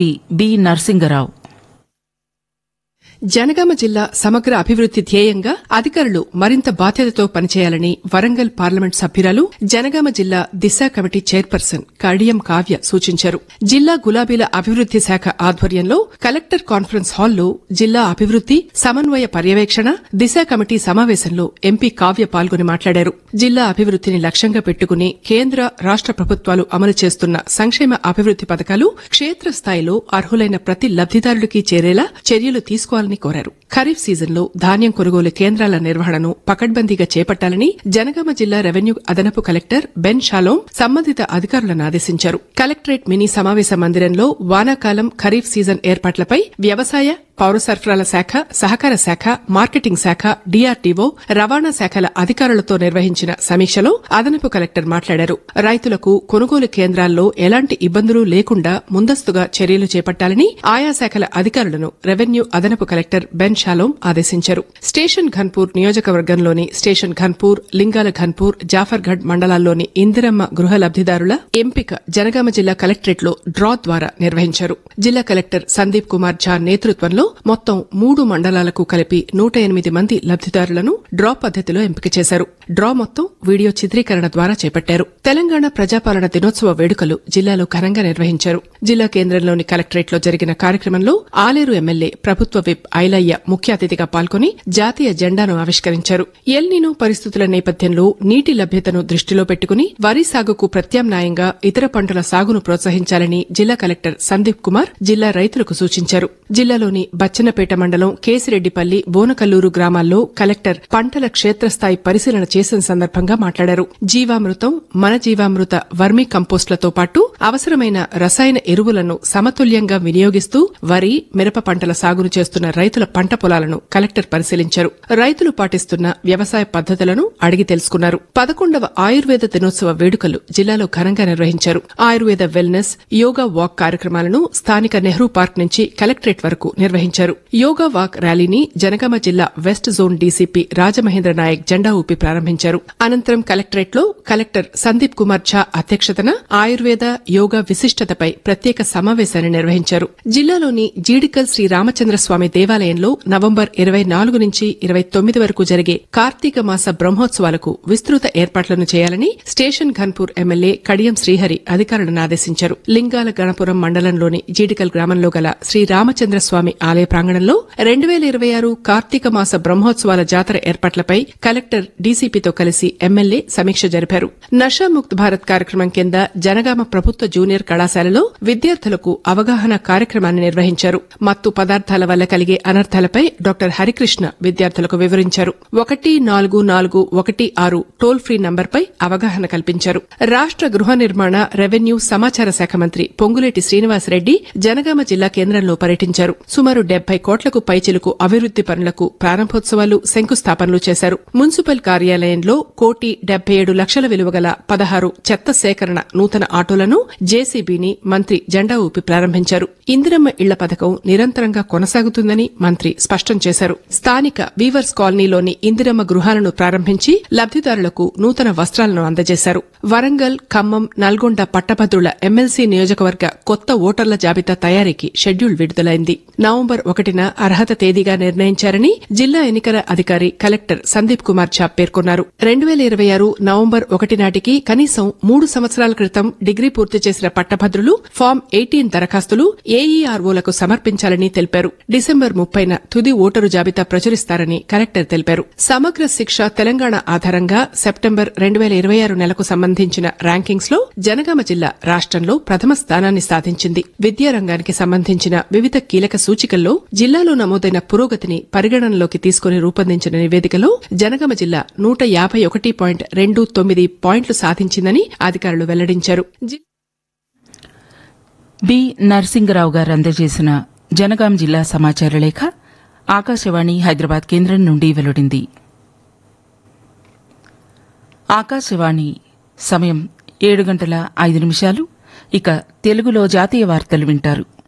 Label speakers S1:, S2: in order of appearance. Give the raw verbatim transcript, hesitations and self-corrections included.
S1: B Narasingarao.
S2: Janagama జిల్లా సమగ్ర అభివృద్ది ధ్యేయంగా అధికారులు మరింత బాధ్యతతో పనిచేయాలని వరంగల్ పార్లమెంట్ సభ్యురాలు జనగామ జిల్లా దిశ కమిటీ చైర్పర్సన్ కడియం కావ్య సూచించారు. జిల్లా గులాబీల అభివృద్ది శాఖ ఆధ్వర్యంలో కలెక్టర్ కాన్ఫరెన్స్ హాల్లో జిల్లా అభివృద్ది సమన్వయ పర్యవేక్షణ దిశ కమిటీ సమావేశంలో ఎంపీ కావ్య పాల్గొని మాట్లాడారు. జిల్లా అభివృద్దిని లక్ష్యంగా పెట్టుకుని కేంద్ర రాష్ట ప్రభుత్వాలు అమలు చేస్తున్న సంక్షేమ అభివృద్ది పథకాలు క్షేత్రస్థాయిలో అర్హులైన ప్రతి లబ్దిదారుడికి చేరేలా చర్యలు తీసుకోవాలని కోరారు. ఖరీఫ్ సీజన్లో ధాన్యం కొనుగోలు కేంద్రాల నిర్వహణను పకడ్బందీగా చేపట్టాలని జనగామ జిల్లా రెవెన్యూ అదనపు కలెక్టర్ బెన్ షాలోం సంబంధిత అధికారులను ఆదేశించారు. కలెక్టరేట్ మినీ సమావేశ మందిరంలో వానాకాలం ఖరీఫ్ సీజన్ ఏర్పాట్లపై వ్యవసాయ పౌర సరఫరాల శాఖ, సహకార శాఖ, మార్కెటింగ్ శాఖ, డీఆర్డీఓ, రవాణా శాఖల అధికారులతో నిర్వహించిన సమీక్షలో అదనపు కలెక్టర్ మాట్లాడారు. రైతులకు కొనుగోలు కేంద్రాల్లో ఎలాంటి ఇబ్బందులు లేకుండా ముందస్తుగా చర్యలు చేపట్టాలని ఆయా శాఖల అధికారులను రెవెన్యూ అదనపు కలెక్టర్ బెన్ షాలోం ఆదేశించారు. స్టేషన్ ఘన్పూర్ నియోజకవర్గంలోని స్టేషన్ ఘన్పూర్, లింగాల ఘన్పూర్, జాఫర్గఢ్ మండలాల్లోని ఇందిరమ్మ గృహ లబ్దిదారుల ఎంపిక జనగామ జిల్లా కలెక్టరేట్లో డ్రా ద్వారా నిర్వహించారు. జిల్లా కలెక్టర్ సందీప్ కుమార్ ఝా నేతృత్వంలో మొత్తం మూడు మండలాలకు కలిపి నూట ఎనిమిది మంది లబ్దిదారులను డ్రా పద్దతిలో ఎంపిక చేశారు. డ్రా మొత్తం వీడియో చిత్రీకరణ ద్వారా చేపట్టారు. తెలంగాణ ప్రజాపాలన దినోత్సవ వేడుకలు జిల్లాలో ఘనంగా నిర్వహించారు. జిల్లా కేంద్రంలోని కలెక్టరేట్లో జరిగిన కార్యక్రమంలో ఆలేరు ఎమ్మెల్యే ప్రభుత్వ విప్ ఐలయ్య ముఖ్య అతిథిగా పాల్గొని జాతీయ జెండాను ఆవిష్కరించారు. ఎల్ నినో పరిస్థితుల నేపథ్యంలో నీటి లభ్యతను దృష్టిలో పెట్టుకుని వరి సాగుకు ప్రత్యామ్నాయంగా ఇతర పంటల సాగును ప్రోత్సహించాలని జిల్లా కలెక్టర్ సందీప్ కుమార్ జిల్లా రైతులకు సూచించారు. జిల్లాలోని బచ్చన్నపేట మండలం కేసిరెడ్డిపల్లి, బోనకల్లూరు గ్రామాల్లో కలెక్టర్ పంటల క్షేత్రస్థాయి పరిశీలన చేసిన సందర్భంగా మాట్లాడారు. జీవామృతం, మన జీవామృత వర్మీ కంపోస్టులతో పాటు అవసరమైన రసాయన ఎరువులను సమతుల్యంగా వినియోగిస్తూ వరి, మిరప పంటల సాగును చేస్తున్న రైతుల పంట పొలాలను కలెక్టర్ పరిశీలించారు. రైతులు పాటిస్తున్న వ్యవసాయ పద్దతులను అడిగి తెలుసుకున్నారు. పదకొండవ ఆయుర్వేద దినోత్సవ వేడుకలు జిల్లాలో ఘనంగా నిర్వహించారు. ఆయుర్వేద వెల్నెస్, యోగా వాక్ కార్యక్రమాలను స్థానిక నెహ్రూ పార్క్ నుంచి కలెక్టరేట్ వరకు నిర్వహించారు. యోగా వాక్ ర్యాలీని జనగామ జిల్లా west zone DCP Rajamahendra Naik జెండా ఊపి ప్రారంభించారు. అనంతరం కలెక్టరేట్లో కలెక్టర్ సందీప్ కుమార్ ఝా అధ్యక్షతన ఆయుర్వేద, యోగా విశిష్టతపై ప్రత్యేక సమావేశాన్ని నిర్వహించారు. జిల్లాలోని జీడికల్ శ్రీ రామచంద్రస్వామి దేవాలయంలో నవంబర్ ఇరవై నాలుగు నుంచి ఇరవై తొమ్మిది వరకు జరిగే కార్తీక మాస బ్రహ్మోత్సవాలకు విస్తృత ఏర్పాట్లను చేయాలని స్టేషన్ ఘన్పూర్ ఎమ్మెల్యే కడియం శ్రీహరి అధికారులను ఆదేశించారు. లింగాల గణపురం మండలంలోని జీడికల్ గ్రామంలో గల శ్రీ రామచంద్రస్వామి ఆలయ ప్రాంగణంలో రెండు వేల ఇరవై ఆరు కార్తీక మాస బ్రహ్మోత్సవాల జాతర ఏర్పాట్లపై కలెక్టర్ డీసీపీతో కలిసి ఎమ్మెల్యే సమీక్ష జరిపారు. నషాముక్త్ భారత్ కార్యక్రమం కింద జనగామ ప్రభుత్వ జూనియర్ కళాశాలలో విద్యార్థులకు అవగాహన కార్యక్రమాన్ని నిర్వహించారు. మత్తు పదార్థాల వల్ల కలిగే అనర్థాలపై డాక్టర్ హరికృష్ణ విద్యార్థులకు వివరించారు. ఒకటి నాలుగు నాలుగు ఒకటి ఆరు టోల్ ఫ్రీ నంబర్పై అవగాహన కల్పించారు. రాష్ట గృహ నిర్మాణ, రెవెన్యూ, సమాచార శాఖ మంత్రి పొంగులేటి శ్రీనివాసరెడ్డి జనగామ జిల్లా కేంద్రంలో పర్యటించారు. సుమారు డెబ్బై కోట్లకు పైచిలుకు అభివృద్ది పనులకు ప్రారంభోత్సవాలు, శంకుస్థాపనలు చేశారు. మున్సిపల్ కార్యాలయంలో కోటి డెబ్బై ఏడు లక్షల విలువగల పదహారు చెత్త సేకరణ నూతన ఆటోలను, జేసీబీని మంత్రి జెండా ఊపి ప్రారంభించారు. ఇందిరమ్మ ఇళ్ల పథకం నిరంతరంగా కొనసాగుతుందని మంత్రి స్పష్టం చేశారు. స్థానిక వీవర్స్ కాలనీలోని ఇందిరమ్మ గృహాలను ప్రారంభించి లబ్దిదారులకు నూతన వస్త్రాలను అందజేశారు. వరంగల్, ఖమ్మం, నల్గొండ పట్టభద్రుల ఎమ్మెల్సీ నియోజకవర్గ కొత్త ఓటర్ల జాబితా తయారీకి షెడ్యూల్ విడుదలైంది. నవంబర్ ఒకటిన అర్హత తేదీగా నిర్ణయించారని జిల్లా ఎన్నికల అధికారి కలెక్టర్ సందీప్ కుమార్ ఝా పేర్కొన్నారు. రెండు వేల ఇరవై ఆరు నవంబర్ ఒకటి నాటికి కనీసం మూడు సంవత్సరాల క్రితం డిగ్రీ పూర్తి చేసిన పట్టభద్రులు ఫామ్ ఎయిటీన్ దరఖాస్తులు ఏఈఆర్ఓలకు సమర్పించాలని తెలిపారు. డిసెంబర్ ముప్పైన తుది ఓటరు జాబితా ప్రచురిస్తారని కలెక్టర్ తెలిపారు. సమగ్ర శిక్ష తెలంగాణ ఆధారంగా సెప్టెంబర్ రెండు వేల ఇరవై ఆరు నెలకు సంబంధించిన ర్యాంకింగ్స్ లో జనగామ జిల్లా రాష్టంలో ప్రథమ స్థానాన్ని సాధించింది. విద్యారంగానికి సంబంధించిన వివిధ కీలక సూచికల్లో జిల్లాలో నమోదైన పురోగతిని పరిగణనలోకి తీసుకుని రూపొందించిన నివేదికలో జనగామ జిల్లా నూట యాభై ఒకటి పాయింట్ రెండు తొమ్మిది పాయింట్లు సాధించిందని అధికారులు వెల్లడించారు.
S1: బి నరసింగరావు గారు అందజేసిన జనగాం జిల్లా సమాచార లేఖ ఆకాశవాణి హైదరాబాద్ కేంద్రం నుండి వెలువడింది. ఆకాశవాణి సమయం ఏడు గంటల ఐదు నిమిషాలు. ఇక తెలుగులో జాతీయ వార్తలు వింటారు.